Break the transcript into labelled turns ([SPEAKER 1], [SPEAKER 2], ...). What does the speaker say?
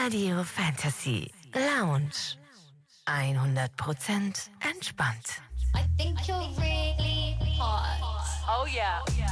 [SPEAKER 1] Radio Fantasy Lounge. 100% entspannt.
[SPEAKER 2] I think you're really hot.
[SPEAKER 3] Oh yeah.